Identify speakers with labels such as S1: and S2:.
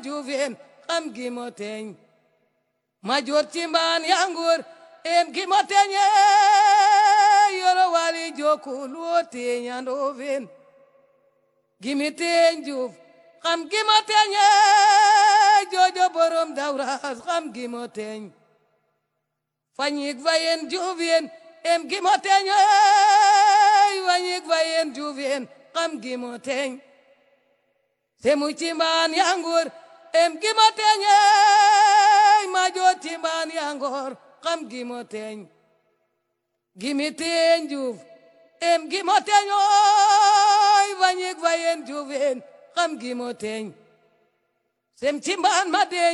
S1: juven xam gi mo teñ ma jor ci mbaan yangur em gi mo teñe yoro wali jokul wo teñando ven gimi teñ juuf xam gi mo teñe jojo borom dawras xam gi mo teñ fanyik vayen juvien em gi mo teñe fanyik vayen juvien xam gi mo teñ semu ci mbaan yangur em gi mo teñe ma jor ci mbaan yangor xam gi mo teñ gimi teñ juuf em gi mo teñ fanyik vayen juvien xam gi mo teñ sem ci mbaan ma teñ